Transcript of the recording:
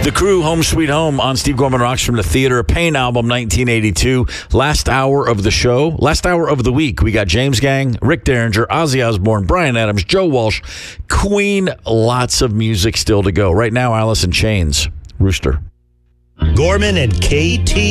The Crew, Home Sweet Home on Steve Gorman Rocks from the Theater of Pain album, 1982. Last hour of the show, last hour of the week. We got James Gang, Rick Derringer, Ozzy Osbourne, Bryan Adams, Joe Walsh, Queen. Lots of music still to go. Right now, Alice in Chains, Rooster. Gorman and KT.